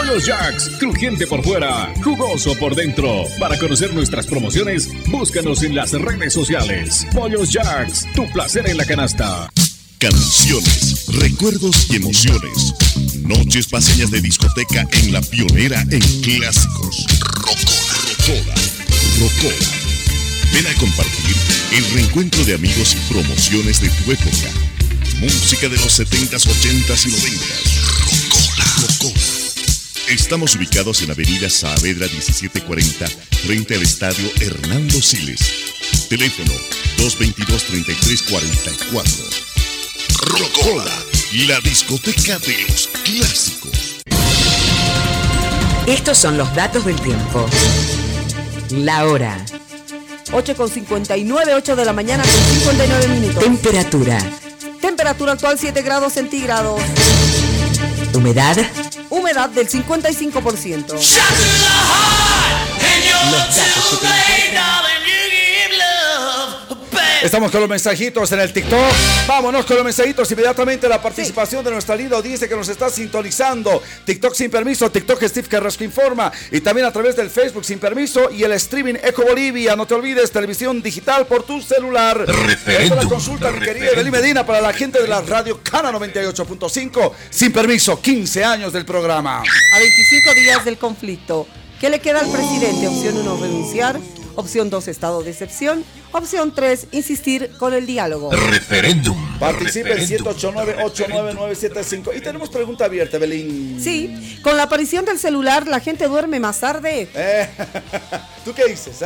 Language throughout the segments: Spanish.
Pollos Jacks, crujiente por fuera, jugoso por dentro. Para conocer nuestras promociones, búscanos en las redes sociales. Pollos Jacks, tu placer en la canasta. Canciones, recuerdos y emociones. Noches paseñas de discoteca en La Pionera en clásicos. Rocola. Ven a compartir el reencuentro de amigos y promociones de tu época. Música de los 70s, 80s y 90s. Rocola. Estamos ubicados en Avenida Saavedra 1740, frente al Estadio Hernando Siles. Teléfono 222-3344. Rocola, la discoteca de los clásicos. Estos son los datos del tiempo. La hora. 8:59, 8 de la mañana con 59 minutos. Temperatura. Temperatura actual 7 grados centígrados. Humedad. Humedad del 55%. Los datos que te importan. Estamos con los mensajitos en el TikTok. Vámonos con los mensajitos inmediatamente. La participación de nuestra linda audiencia que nos está sintonizando. TikTok sin permiso, TikTok Steve Carrasco informa. Y también a través del Facebook sin permiso y el streaming Eco Bolivia. No te olvides, televisión digital por tu celular. Esta es la consulta, mi querida Evelyn Medina, para la gente de la radio Cana 98.5. Sin permiso, 15 años del programa. A 25 días del conflicto. ¿Qué le queda al presidente? Opción 1, renunciar. Opción 2, estado de excepción. Opción 3, insistir con el diálogo. Referéndum. Participe en 789-89975. Y tenemos pregunta abierta, Belín. Sí, con la aparición del celular, ¿la gente duerme más tarde? ¿Tú qué dices?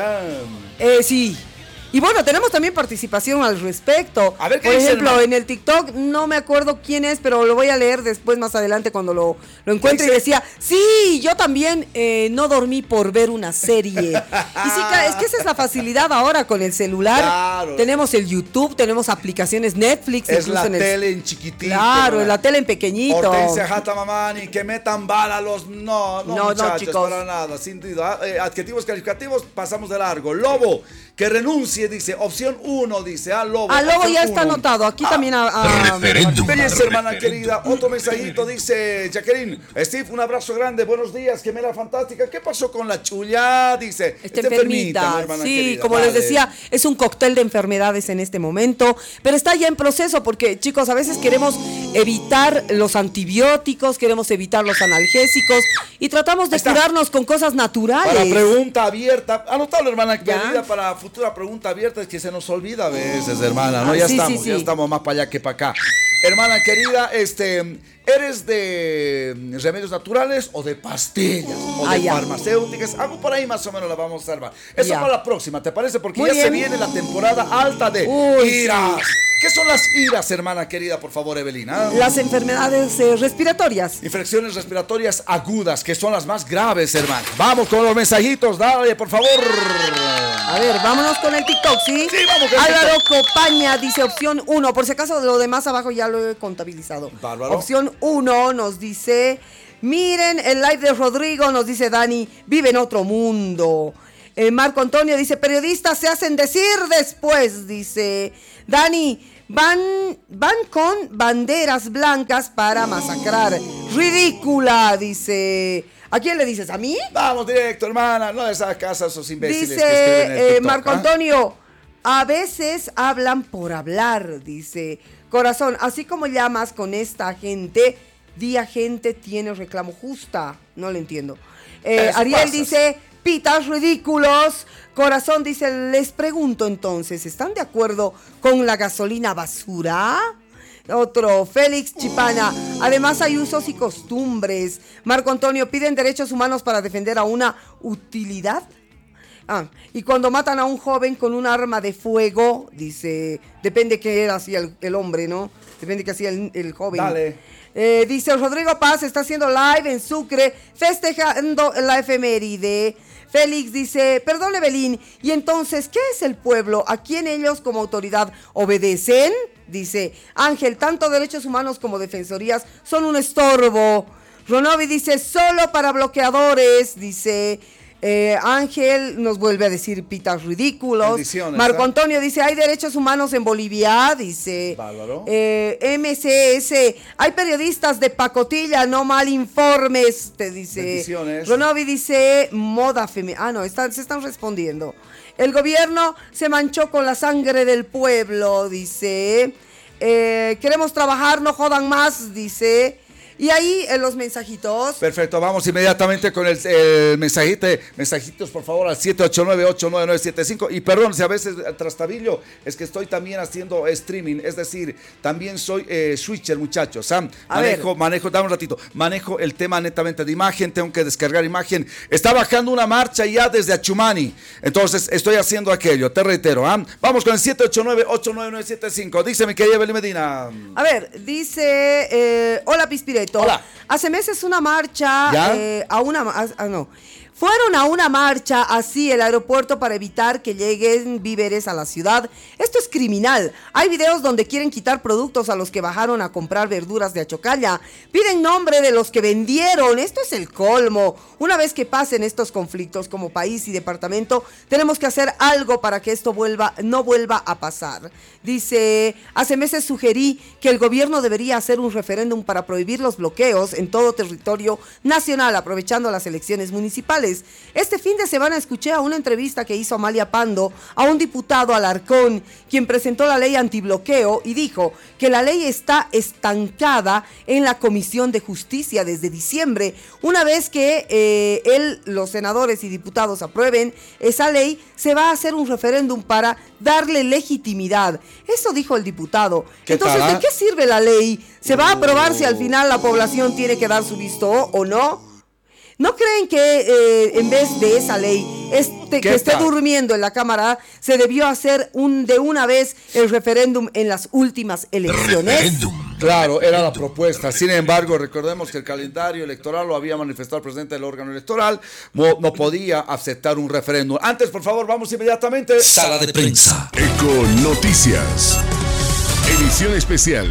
Sí. Y bueno, tenemos también participación al respecto. A ver, ¿qué por dice ejemplo, el en el TikTok, no me acuerdo quién es, pero lo voy a leer después, más adelante, cuando lo encuentre. Y decía, sí, yo también no dormí por ver una serie. Y sí, es que esa es la facilidad ahora con el celular. Claro. Tenemos el YouTube, tenemos aplicaciones Netflix. Es la tele en chiquitito. Claro, es la tele en pequeñito. Hortensia Jata Mamani, que metan bala los... No, muchachos, chicos. para nada, sin duda. Adjetivos calificativos, pasamos de largo. Lobo, que renuncie, dice, opción 1, dice, Lobo. Lobo ya está anotado, aquí también Experiencia, hermana querida. Otro mensajito, dice Jacqueline. Steve, un abrazo grande, buenos días, gemela fantástica. ¿Qué pasó con la chulla? Dice, está enfermita, hermana sí, querida. como les decía, es un cóctel de enfermedades en este momento, pero está ya en proceso porque, chicos, a veces queremos evitar los antibióticos, queremos evitar los analgésicos y tratamos de curarnos con cosas naturales. Para pregunta abierta, anotalo, hermana querida, para futura pregunta abierta, es que se nos olvida a veces, hermana, ¿no? Ya estamos más para allá que para acá. Hermana querida, ¿eres de remedios naturales o de pastillas o de farmacéuticas? Algo por ahí más o menos la vamos a observar. Eso para la próxima, ¿te parece? Porque muy ya bien. Se viene la temporada alta de iras. Sí. ¿Qué son las iras, hermana querida, por favor, Evelina? Las enfermedades respiratorias. Infecciones respiratorias agudas, que son las más graves, hermana. Vamos con los mensajitos, dale, por favor. A ver, vámonos con el TikTok, ¿sí? Sí, vamos con Álvaro Copaña dice opción 1. Por si acaso, lo de más abajo ya lo he contabilizado. Bárbaro. Opción 1 nos dice, miren el live de Rodrigo, nos dice Dani, vive en otro mundo. Marco Antonio dice, periodistas se hacen decir después, dice Dani. Van con banderas blancas para masacrar. Ridícula, dice. ¿A quién le dices? ¿A mí? Vamos directo, hermana. No de esas casas, esos imbéciles dice, que escriben en el TikTok, Marco Antonio, a veces hablan por hablar, dice. Corazón, así como llamas con esta gente, día gente tiene reclamo justa. No le entiendo. Ariel dice, pitas ridículos. Corazón dice, les pregunto entonces, ¿están de acuerdo con la gasolina basura? Otro, Félix Chipana, además hay usos y costumbres. Marco Antonio, piden derechos humanos para defender a una utilidad. Y cuando matan a un joven con un arma de fuego, dice, depende qué era así el hombre, ¿no? Depende qué hacía el joven. Dale. Dice, Rodrigo Paz está haciendo live en Sucre, festejando la efeméride. Félix dice, perdón Evelyn, ¿y entonces qué es el pueblo? ¿A quién ellos como autoridad obedecen? Dice Ángel, tanto derechos humanos como defensorías son un estorbo. Ronovi dice, solo para bloqueadores, dice Ángel nos vuelve a decir pitas ridículos. Marco Antonio dice, hay derechos humanos en Bolivia, dice. Bárbaro. MCS, hay periodistas de pacotilla, no mal informes, te dice. Bendiciones. Ronovi dice, moda femenina. Se están respondiendo. El gobierno se manchó con la sangre del pueblo, dice. Queremos trabajar, no jodan más, dice. Y ahí en los mensajitos. Perfecto, vamos inmediatamente con el mensajitos por favor al 789-89975. Y perdón si a veces trastabillo, es que estoy también haciendo streaming, es decir, también soy switcher, muchachos. Manejo, dame un ratito, manejo el tema netamente de imagen, tengo que descargar imagen. Está bajando una marcha ya desde Achumani, entonces estoy haciendo aquello, te reitero. Vamos con el 789-89975. Dice mi querida Belén Medina. A ver, dice, hola Pispireto. Hola. Hace meses una marcha fueron a una marcha así el aeropuerto para evitar que lleguen víveres a la ciudad. Esto es criminal. Hay videos donde quieren quitar productos a los que bajaron a comprar verduras de Achocalla. Piden nombre de los que vendieron. Esto es el colmo. Una vez que pasen estos conflictos como país y departamento, tenemos que hacer algo para que esto no vuelva a pasar. Dice, hace meses sugerí que el gobierno debería hacer un referéndum para prohibir los bloqueos en todo territorio nacional, aprovechando las elecciones municipales. Este fin de semana escuché a una entrevista que hizo Amalia Pando a un diputado Alarcón, quien presentó la ley antibloqueo y dijo que la ley está estancada en la Comisión de Justicia desde diciembre. Una vez que los senadores y diputados aprueben esa ley, se va a hacer un referéndum para darle legitimidad. Eso dijo el diputado. Entonces, ¿de qué sirve la ley? ¿Se va a aprobar si al final la población tiene que dar su visto o no? ¿No creen que en vez de esa ley que esté durmiendo en la Cámara, se debió hacer de una vez el referéndum en las últimas elecciones? Claro, era la propuesta. Sin embargo, recordemos que el calendario electoral lo había manifestado el presidente del órgano electoral. No podía aceptar un referéndum. Antes, por favor, vamos inmediatamente. Sala de prensa. Eco Noticias. Edición especial.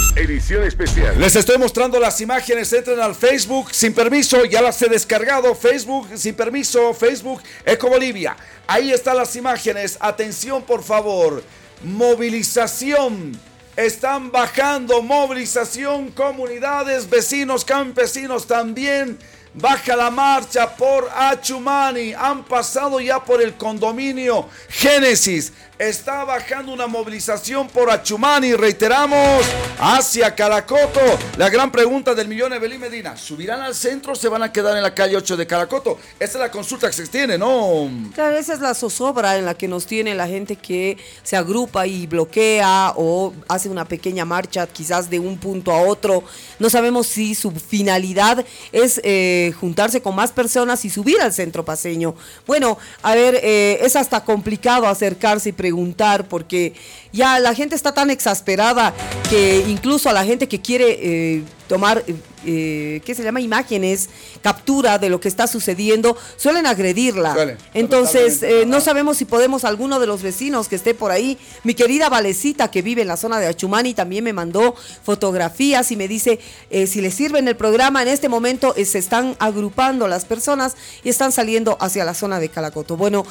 Les estoy mostrando las imágenes. Entren al Facebook sin permiso. Ya las he descargado. Facebook sin permiso. Facebook Eco Bolivia. Ahí están las imágenes. Atención, por favor. Movilización. Están bajando. Movilización. Comunidades, vecinos, campesinos también. Baja la marcha por Achumani. Han pasado ya por el condominio Génesis. Está bajando una movilización por Achumani, reiteramos, hacia Caracoto. La gran pregunta del millón, Evelyn Medina: ¿subirán al centro o se van a quedar en la calle 8 de Caracoto? Esa es la consulta que se tiene, ¿no? Claro, esa es la zozobra en la que nos tiene la gente que se agrupa y bloquea o hace una pequeña marcha quizás de un punto a otro. No sabemos si su finalidad es juntarse con más personas y subir al centro paceño. Bueno, a ver, es hasta complicado acercarse y preguntar porque ya la gente está tan exasperada que incluso a la gente que quiere tomar, ¿qué se llama? Imágenes, captura de lo que está sucediendo, suelen agredirla. Entonces, no sabemos si podemos, alguno de los vecinos que esté por ahí. Mi querida Valecita, que vive en la zona de Achumani, también me mandó fotografías y me dice, si les sirve en el programa, en este momento se están agrupando las personas y están saliendo hacia la zona de Caracoto. Bueno,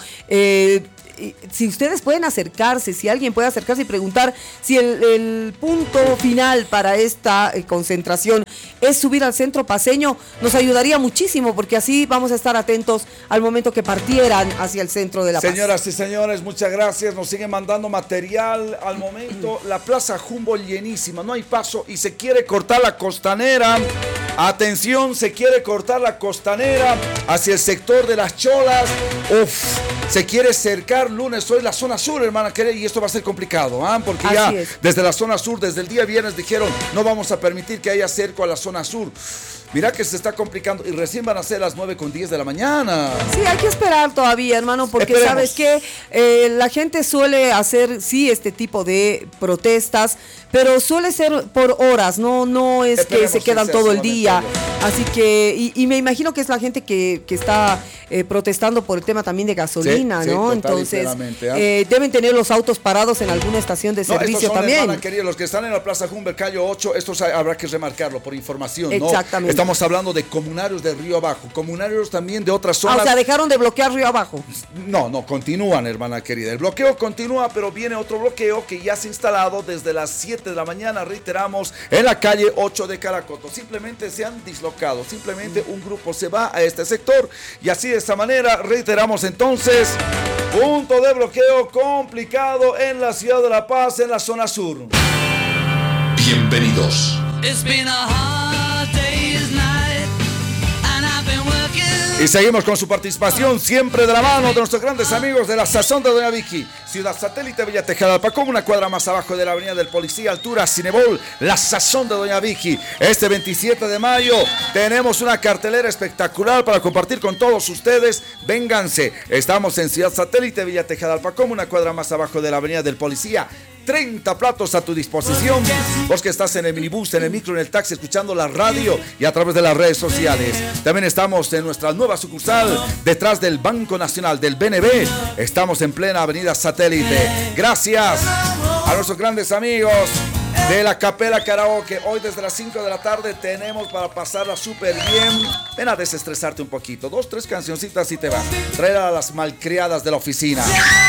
si ustedes pueden acercarse, si alguien puede acercarse y preguntar si el punto final para esta concentración es subir al centro paceño, nos ayudaría muchísimo, porque así vamos a estar atentos al momento que partieran hacia el centro de La Paz. Señoras y señores, muchas gracias. Nos siguen mandando material. Al momento, la Plaza Humboldt llenísima, no hay paso y se quiere cortar la costanera. Atención, se quiere cortar la costanera hacia el sector de Las Cholas. Se quiere cercar lunes hoy la zona sur, hermana querida, y esto va a ser complicado, porque así ya desde la zona sur, desde el día viernes dijeron, no vamos a permitir que haya cerco a la zona sur. Mira que se está complicando y recién van a ser las 9:10 de la mañana. Sí, hay que esperar todavía, hermano, porque sabes que la gente suele hacer, sí, este tipo de protestas, pero suele ser por horas, no es que se quedan todo el día. Así que, y me imagino que es la gente que está protestando por el tema también de gasolina, sí, ¿no? Sí, entonces, deben tener los autos parados en alguna estación de servicio estos son, también. Hermana querida, los que están en la Plaza Humber, calle 8, estos habrá que remarcarlo por información, ¿no? Exactamente. Estamos hablando de comunarios de Río Abajo, comunarios también de otras zonas. O sea, dejaron de bloquear Río Abajo. No, continúan, hermana querida. El bloqueo continúa, pero viene otro bloqueo que ya se ha instalado desde las 7 de la mañana, reiteramos, en la calle 8 de Caracoto. Simplemente se han dislocado, simplemente un grupo se va a este sector y así de esta manera, reiteramos entonces, punto de bloqueo complicado en la ciudad de La Paz, en la zona sur. Bienvenidos. Y seguimos con su participación, siempre de la mano de nuestros grandes amigos de la Sazón de Doña Vicky. Ciudad Satélite, Villa Tejalpacón, una cuadra más abajo de la avenida del Policía, altura Cinebol, la Sazón de Doña Vicky. Este 27 de mayo tenemos una cartelera espectacular para compartir con todos ustedes. Vénganse, estamos en Ciudad Satélite, Villa Tejalpacón, una cuadra más abajo de la avenida del Policía. 30 platos a tu disposición. Vos que estás en el minibús, en el micro, en el taxi, escuchando la radio y a través de las redes sociales. También estamos en nuestra nueva sucursal detrás del Banco Nacional del BNB. Estamos en plena avenida Satélite. Gracias a nuestros grandes amigos de la Capela Karaoke. Hoy desde las 5 de la tarde tenemos para pasarla súper bien. Ven a desestresarte un poquito. 2, 3 cancioncitas y te vas. Traer a las malcriadas de la oficina.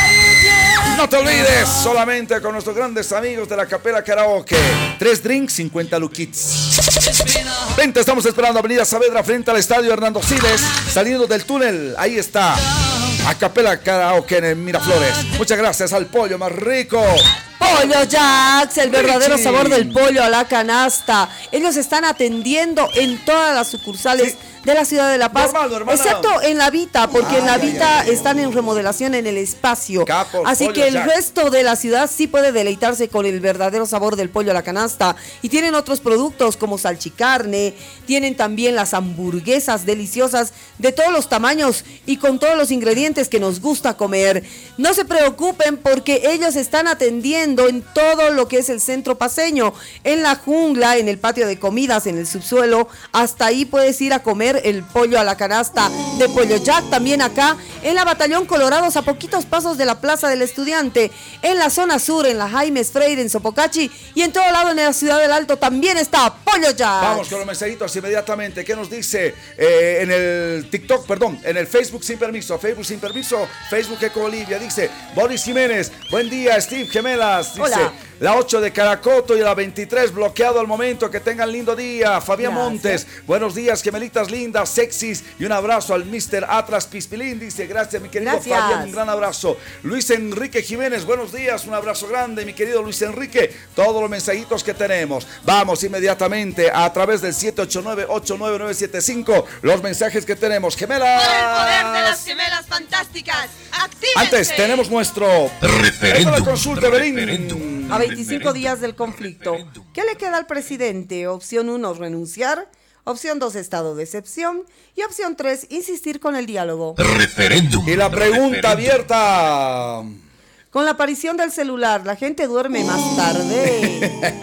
No te olvides, solamente con nuestros grandes amigos de la Capela Karaoke. 3 drinks, 50 luquitos. Vente, estamos esperando Avenida Saavedra frente al estadio Hernando Siles. Saliendo del túnel, ahí está a Capela Karaoke en Miraflores. Muchas gracias al pollo más rico. Pollo Jacks, el verdadero sabor del pollo a la canasta. Ellos están atendiendo en todas las sucursales de la ciudad de La Paz, excepto en La Vita, porque en La Vita están en remodelación en el espacio. Capos, así que el resto de la ciudad sí puede deleitarse con el verdadero sabor del pollo a la canasta. Y tienen otros productos como salchicarne, tienen también las hamburguesas deliciosas de todos los tamaños y con todos los ingredientes que nos gusta comer. No se preocupen porque ellos están atendiendo en todo lo que es el centro paceño, en la jungla, en el patio de comidas, en el subsuelo. Hasta ahí puedes ir a comer el pollo a la canasta de Pollo Jack. También acá en la Batallón Colorados, a poquitos pasos de la Plaza del Estudiante, en la zona sur, en la Jaimes Freire, en Sopocachi y en todo lado en la ciudad del Alto también está Pollo Jack. Vamos con los mensajitos inmediatamente. ¿Qué nos dice en el TikTok, perdón, en el Facebook sin permiso, Facebook Eco Bolivia? Dice Boris Jiménez, buen día Steve Gemelas. Dice, hola. La 8 de Caracoto y la 23 bloqueado al momento. Que tengan lindo día. Fabián Montes, buenos días, gemelitas lindas, sexys. Y un abrazo al Mr. Atlas Pispilín. Dice, gracias, mi querido Fabián, un gran abrazo. Luis Enrique Jiménez, buenos días, un abrazo grande, mi querido Luis Enrique. Todos los mensajitos que tenemos. Vamos inmediatamente a través del 789-89975. Los mensajes que tenemos. Gemelas. Por el poder de las gemelas fantásticas. ¡Actívense! Antes tenemos nuestro referéndum. Consulta, Belín. A 25 días del conflicto, ¿qué le queda al presidente? Opción 1, renunciar. Opción 2, estado de excepción. Y opción 3, insistir con el diálogo. Referéndum. Y la pregunta abierta. Con la aparición del celular, ¿la gente duerme más tarde?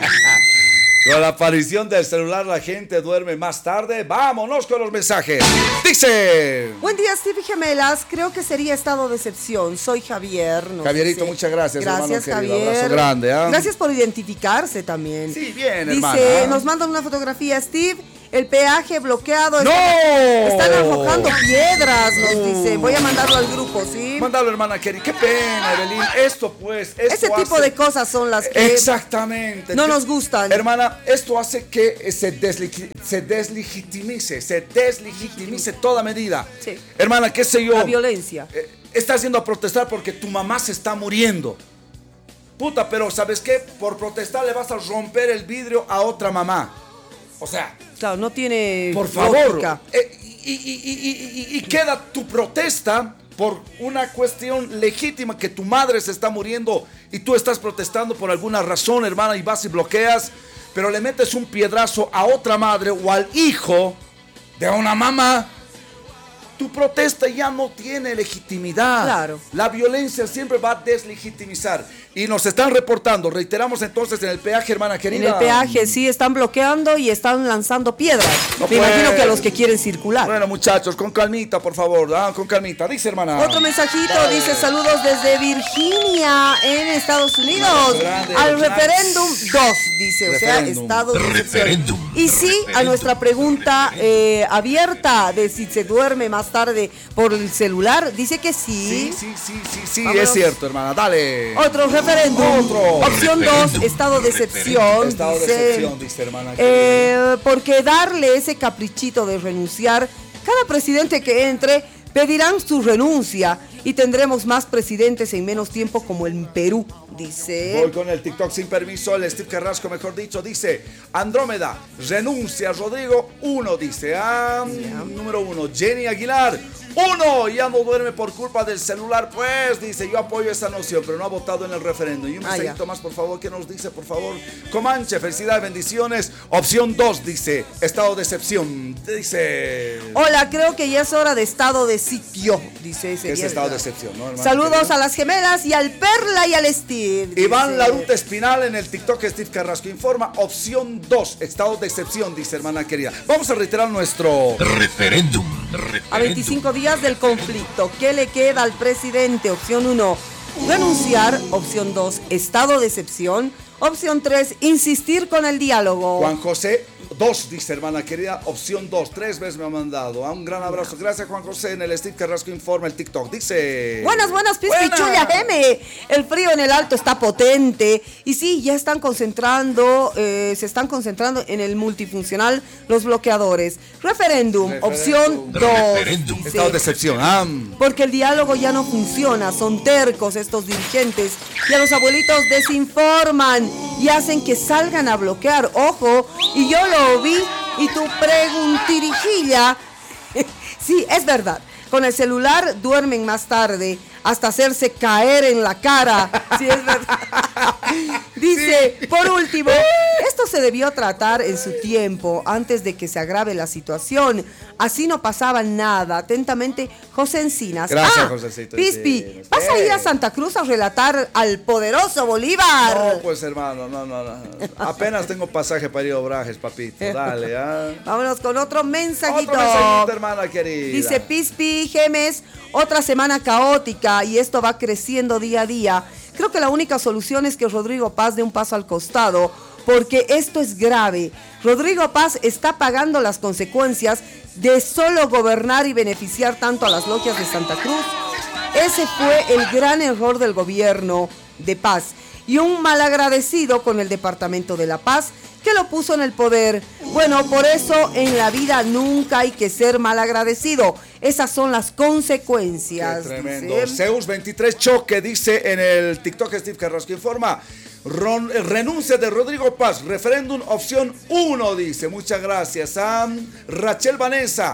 Con la aparición del celular, la gente duerme más tarde. Vámonos con los mensajes. Dice: buen día, Steve y Gemelas. Creo que sería estado de excepción. Soy Javier. Javierito, muchas gracias. Gracias, hermano, Javier. Abrazo grande. Gracias por identificarse también. Sí, bien, dice, hermana. nos mandan una fotografía, Steve. El peaje bloqueado. ¡No! Están arrojando piedras, nos dice. Voy a mandarlo al grupo, ¿sí? Mándalo, hermana Kerry. Qué pena, Evelyn. Esto ese tipo de cosas son las que exactamente no nos gustan. Hermana, esto hace que se deslegitimice toda medida. Sí. Hermana, qué sé yo. La violencia. Estás yendo a protestar porque tu mamá se está muriendo. Puta, pero ¿sabes qué? Por protestar le vas a romper el vidrio a otra mamá. O sea, claro, no tiene por favor, lógica. Y queda tu protesta por una cuestión legítima, que tu madre se está muriendo y tú estás protestando por alguna razón, hermana, y vas y bloqueas, pero le metes un piedrazo a otra madre o al hijo de una mamá. Tu protesta ya no tiene legitimidad. Claro. La violencia siempre va a deslegitimizar. Y nos están reportando, reiteramos entonces, en el peaje, hermana querida. En el peaje, sí, están bloqueando y están lanzando piedras. Me imagino que a los que quieren circular. Bueno, muchachos, con calmita, por favor, con calmita. Dice, hermana. Otro mensajito, dice, saludos desde Virginia, en Estados Unidos. Al referéndum 2, dice, o sea, estado de excepción. Y sí, a nuestra pregunta abierta de si se duerme más tarde por el celular, dice que sí. Sí, es cierto, hermana, dale. Otro referéndum. Opción 2, estado de excepción. Estado de excepción, dice, hermana. Porque darle ese caprichito de renunciar, cada presidente que entre pedirán su renuncia y tendremos más presidentes en menos tiempo como en Perú, dice. Voy con el TikTok sin permiso, el Steve Carrasco, mejor dicho, dice Andrómeda, renuncia Rodrigo, 1, dice. Número 1, Jenny Aguilar, 1, ya no duerme por culpa del celular, pues, dice, yo apoyo esa noción, pero no ha votado en el referéndum. Y un mensajito más, por favor, que nos dice, por favor, Comanche, felicidades, bendiciones. Opción 2, dice, estado de excepción, dice. Hola, creo que ya es hora de estado de sitio, dice ese. Es estado de excepción, ¿no, hermano? Saludos a las gemelas y al Perla y al Steve. Iván Laruta Espinal en el TikTok, Steve Carrasco informa, opción 2, estado de excepción, dice, hermana querida. Vamos a reiterar nuestro referéndum. A 25 días del conflicto, ¿qué le queda al presidente? Opción 1, renunciar. Opción 2, estado de excepción. Opción 3, insistir con el diálogo. Juan José, 2, dice, hermana querida. Opción 2, 3 veces me ha mandado. Un gran abrazo. Gracias, Juan José. En el Steve Carrasco informa el TikTok. Dice. Buenas, Pispichulla, M. El frío en el alto está potente. Y sí, ya están concentrando, se están concentrando en el multifuncional los bloqueadores. Referéndum. Opción 2. Estado de excepción. Porque el diálogo ya no funciona. Son tercos estos dirigentes. Y a los abuelitos desinforman y hacen que salgan a bloquear. Ojo, y yo lo vi y tu preguntirijilla. Sí, es verdad. Con el celular duermen más tarde hasta hacerse caer en la cara. Sí, es verdad. Dice, sí. Por último, esto se debió tratar en su tiempo, antes de que se agrave la situación. Así no pasaba nada. Atentamente, José Encinas. Gracias, Josécito. Pispi, ¿vas a ir a Santa Cruz a relatar al poderoso Bolívar? No, pues hermano, no. Apenas tengo pasaje para ir a Obrajes, papito. Dale, Vámonos con otro mensajito. Otro mensajito, hermana querida. Dice Pispi, Gemes, otra semana caótica y esto va creciendo día a día. Creo que la única solución es que Rodrigo Paz dé un paso al costado, porque esto es grave. Rodrigo Paz está pagando las consecuencias de solo gobernar y beneficiar tanto a las logias de Santa Cruz. Ese fue el gran error del gobierno de Paz y un malagradecido con el Departamento de la Paz que lo puso en el poder. Bueno, por eso en la vida nunca hay que ser malagradecido. Esas son las consecuencias. Qué tremendo. Zeus 23 Choque dice en el TikTok, Steve Carrasco informa. Renuncia de Rodrigo Paz, referéndum opción 1, dice. Muchas gracias. Rachel Vanessa,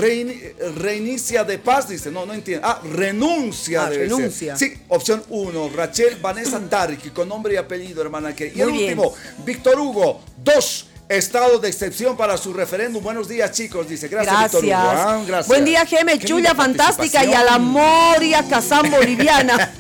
reinicia de Paz, dice. No entiendo. Renuncia. Renuncia. Sí, opción 1. Rachel Vanessa Tarki, con nombre y apellido, hermana. Y el último, Víctor Hugo, 2. Estado de excepción para su referéndum. Buenos días, chicos, dice. Gracias. Víctor Hugo. Gracias. Buen día, Geme, Chulla fantástica y a la Moria Kazán boliviana.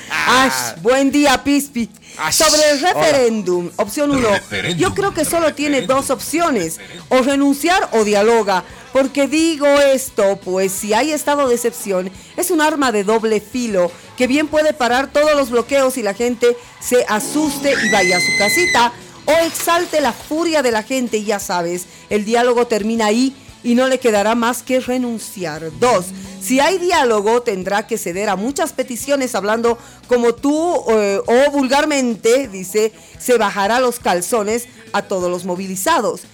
Buen día, Pispi. Sobre el referéndum, opción 1. Yo creo que solo tiene 2 opciones. O renunciar o dialoga. Porque digo esto, pues si hay estado de excepción, es un arma de doble filo que bien puede parar todos los bloqueos y la gente se asuste y vaya a su casita. O exalte la furia de la gente y ya sabes, el diálogo termina ahí y no le quedará más que renunciar. 2. Si hay diálogo, tendrá que ceder a muchas peticiones hablando como tú o vulgarmente, dice, se bajará los calzones a todos los movilizados.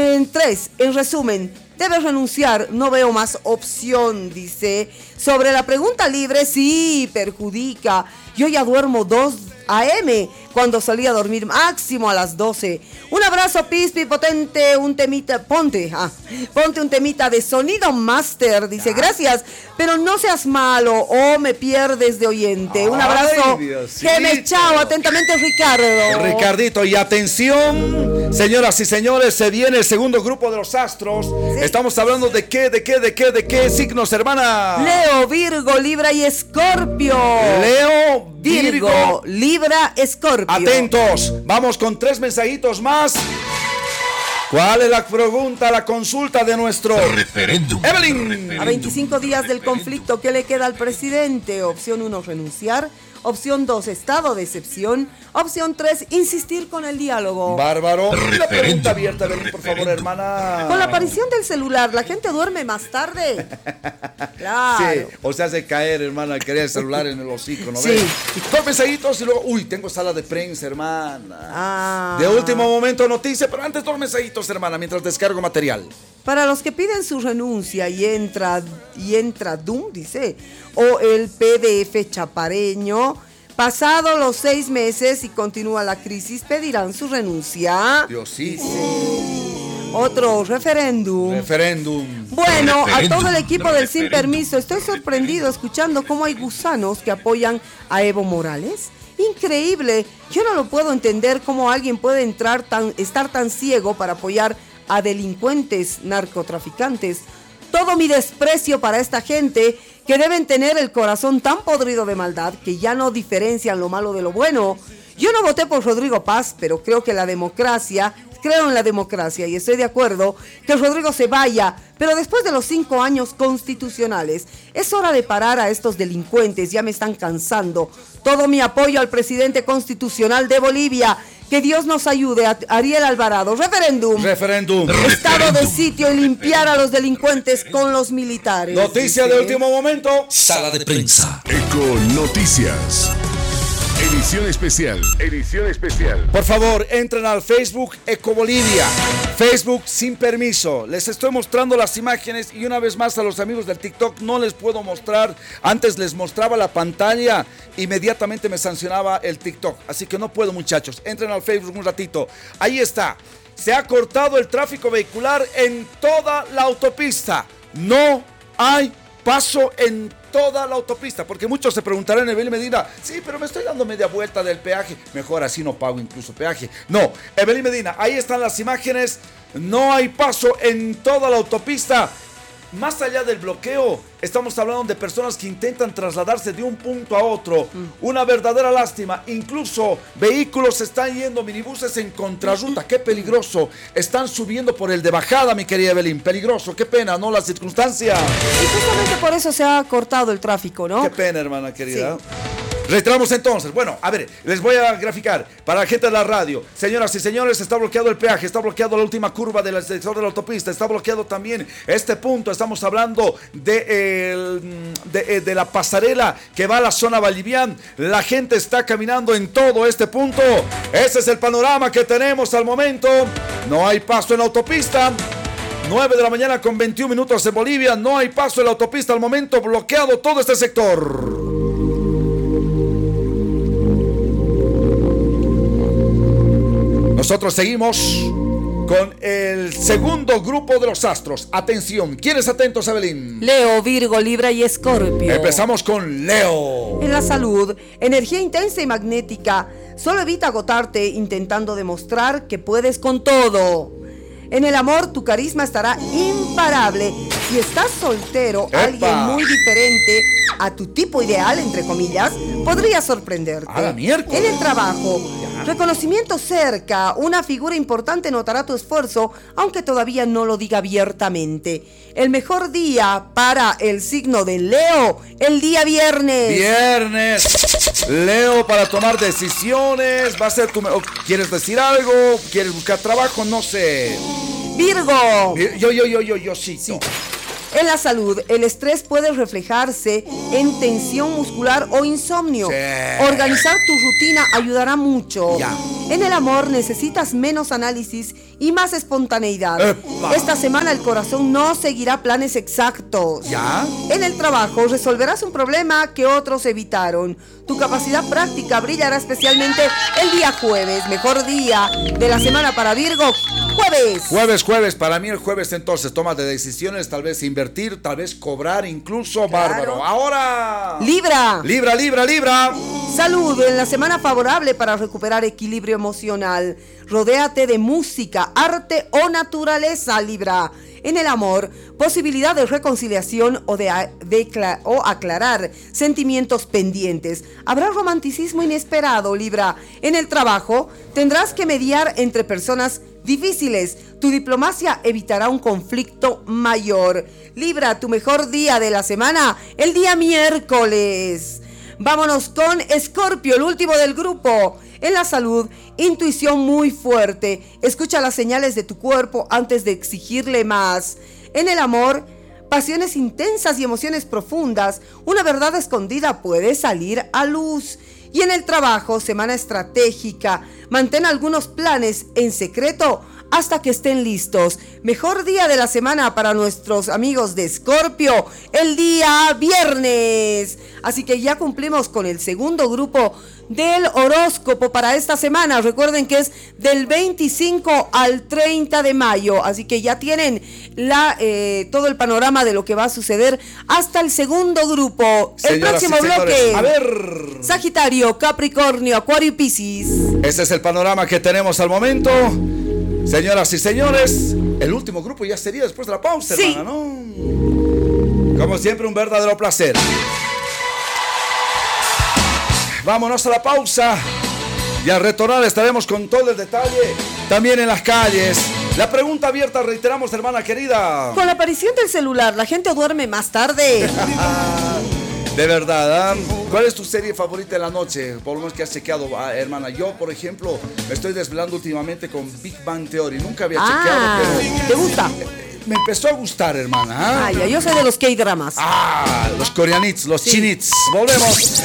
3. En resumen, debe renunciar, no veo más opción, dice. Sobre la pregunta libre, sí, perjudica. Yo ya duermo 2 a.m. cuando salí a dormir máximo a las 12. Un abrazo, Pispi, potente, un temita, ponte un temita de sonido master, dice, gracias, pero no seas malo o me pierdes de oyente. Un abrazo, Geme, chao, atentamente, Ricardo. Ricardito, y atención, Señoras y señores, se viene el segundo grupo de los astros. Sí. Estamos hablando de qué signos, hermana. Leo, Virgo, Libra y Escorpio. Leo, Virgo, Libra, Escorpio. Atentos, vamos con 3 mensajitos más. ¿Cuál es la pregunta, la consulta de nuestro referéndum? Evelyn. A 25 días del conflicto, ¿qué le queda al presidente? Opción 1, renunciar. Opción 2, estado de excepción. Opción 3, insistir con el diálogo. Bárbaro. Una pregunta abierta, Evelyn, por favor, hermana. Con la aparición del celular, ¿la gente duerme más tarde? Claro. Sí, o se hace caer, hermana, querer el celular en el hocico, ¿no? Sí. ¿Ves? 2 mensajitos y luego, tengo sala de prensa, hermana. De último momento noticia, pero antes 2 mensajitos, hermana, mientras descargo material. Para los que piden su renuncia y entra Doom, dice, o el PDF chapareño, pasado los 6 meses y continúa la crisis, pedirán su renuncia. Diosito. Otro referéndum. Bueno, a todo el equipo del Sin Permiso, estoy sorprendido escuchando cómo hay gusanos que apoyan a Evo Morales. Increíble, yo no lo puedo entender cómo alguien puede estar tan ciego para apoyar a delincuentes, narcotraficantes. Todo mi desprecio para esta gente que deben tener el corazón tan podrido de maldad que ya no diferencian lo malo de lo bueno. Yo no voté por Rodrigo Paz, pero creo en la democracia y estoy de acuerdo que Rodrigo se vaya, pero después de los 5 años constitucionales es hora de parar a estos delincuentes, ya me están cansando. Todo mi apoyo al presidente constitucional de Bolivia. Que Dios nos ayude. A Ariel Alvarado. Referéndum. Estado de sitio y limpiar a los delincuentes con los militares. Noticia de último momento. Sala de prensa. Eco Noticias. Edición especial. Por favor, entren al Facebook Eco Bolivia. Facebook Sin Permiso. Les estoy mostrando las imágenes y una vez más a los amigos del TikTok no les puedo mostrar. Antes les mostraba la pantalla, inmediatamente me sancionaba el TikTok. Así que no puedo, muchachos. Entren al Facebook un ratito. Ahí está. Se ha cortado el tráfico vehicular en toda la autopista. No hay paso en toda la autopista, porque muchos se preguntarán, Evelyn Medina, sí, pero me estoy dando media vuelta del peaje, mejor así no pago incluso peaje. No, Evelyn Medina, ahí están las imágenes, no hay paso en toda la autopista. Más allá del bloqueo, estamos hablando de personas que intentan trasladarse de un punto a otro. Una verdadera lástima. Incluso vehículos están yendo, minibuses en contrarruta. ¡Qué peligroso! Están subiendo por el de bajada, mi querida Evelyn. Peligroso, qué pena, ¿no? La circunstancia. Y justamente por eso se ha cortado el tráfico, ¿no? Qué pena, hermana querida. Sí. Reiteramos entonces, bueno, a ver, les voy a graficar para la gente de la radio. Señoras y señores, está bloqueado el peaje, está bloqueado la última curva del sector de la autopista, está bloqueado también este punto. Estamos hablando de la pasarela que va a la zona Vallivian. La gente está caminando en todo este punto. Ese es el panorama que tenemos al momento. No hay paso en la autopista. 9 de la mañana con 21 minutos en Bolivia. No hay paso en la autopista al momento, bloqueado todo este sector. Nosotros seguimos con el segundo grupo de los astros. Atención, ¿quiénes atentos, Evelyn? Leo, Virgo, Libra y Escorpio. Empezamos con Leo. En la salud, energía intensa y magnética. Solo evita agotarte intentando demostrar que puedes con todo. En el amor, tu carisma estará imparable. Si estás soltero, ¡epa! Alguien muy diferente a tu tipo ideal, entre comillas, podría sorprenderte. ¡A la miércoles! En el trabajo, reconocimiento cerca. Una figura importante notará tu esfuerzo, aunque todavía no lo diga abiertamente. El mejor día para el signo de Leo, el día viernes. Leo, para tomar decisiones. Va a ser ¿quieres decir algo? ¿Quieres buscar trabajo? No sé. Virgo. Yo sí. En la salud, el estrés puede reflejarse en tensión muscular o insomnio. Sí. Organizar tu rutina ayudará mucho. Ya. En el amor necesitas menos análisis y más espontaneidad. ¡Epa! Esta semana el corazón no seguirá planes exactos. ¿Ya? En el trabajo resolverás un problema que otros evitaron. Tu capacidad práctica brillará especialmente el día jueves. Mejor día de la semana para Virgo. jueves. Jueves. Para mí el jueves entonces toma de decisiones, tal vez invertir, tal vez cobrar, incluso claro. Bárbaro. Ahora. Libra. Salud. En la semana favorable para recuperar equilibrio emocional. Rodéate de música, arte o naturaleza, Libra. En el amor, posibilidad de reconciliación o aclarar sentimientos pendientes. Habrá romanticismo inesperado, Libra. En el trabajo, tendrás que mediar entre personas difíciles. Tu diplomacia evitará un conflicto mayor. Libra, tu mejor día de la semana, el día miércoles. Vámonos con Escorpio, el último del grupo. En la salud, intuición muy fuerte. Escucha las señales de tu cuerpo antes de exigirle más. En el amor, pasiones intensas y emociones profundas. Una verdad escondida puede salir a luz. Y en el trabajo, semana estratégica. Mantén algunos planes en secreto hasta que estén listos. Mejor día de la semana para nuestros amigos de Escorpio, el día viernes. Así que ya cumplimos con el segundo grupo del horóscopo para esta semana. Recuerden que es del 25 al 30 de mayo. Así que ya tienen todo el panorama de lo que va a suceder hasta el segundo grupo. El próximo bloque. A ver. Sagitario, Capricornio, Acuario y Piscis. Ese es el panorama que tenemos al momento. Señoras y señores, el último grupo ya sería después de la pausa, sí, hermana, ¿no? Como siempre, un verdadero placer. Vámonos a la pausa y al retornar estaremos con todo el detalle, también en las calles. La pregunta abierta, reiteramos, hermana querida. Con la aparición del celular, ¿la gente duerme más tarde? De verdad, ¿eh? ¿Cuál es tu serie favorita de la noche? Por lo menos que has chequeado, hermana. Yo, por ejemplo, me estoy desvelando últimamente con Big Bang Theory. Nunca había chequeado, pero... ¿Te gusta? Me empezó a gustar, hermana. Ya, yo soy de los K-dramas. Los coreanits, los chinits. Volvemos.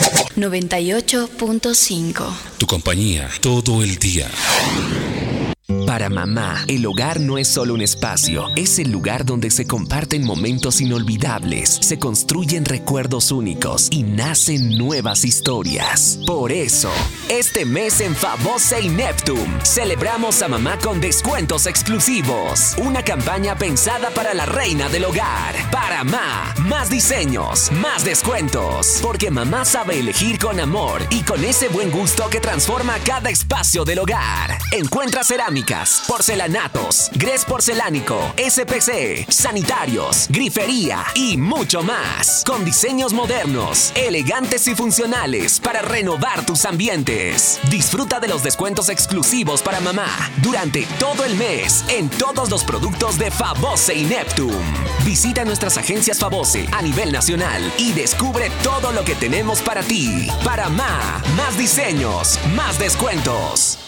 98.5. Tu compañía todo el día. Para mamá, el hogar no es solo un espacio, es el lugar donde se comparten momentos inolvidables, se construyen recuerdos únicos y nacen nuevas historias. Por eso, este mes en Favose y Neptune, celebramos a mamá con descuentos exclusivos. Una campaña pensada para la reina del hogar. Para más diseños, más descuentos. Porque mamá sabe elegir con amor y con ese buen gusto que transforma cada espacio del hogar. Encuentra cerámicas, porcelanatos, grés porcelánico, SPC, sanitarios, grifería y mucho más. Con diseños modernos, elegantes y funcionales para renovar tus ambientes. Disfruta de los descuentos exclusivos para mamá durante todo el mes en todos los productos de Favose y Neptune. Visita nuestras agencias Favose a nivel nacional y descubre todo lo que tenemos para ti. Para más diseños, más descuentos.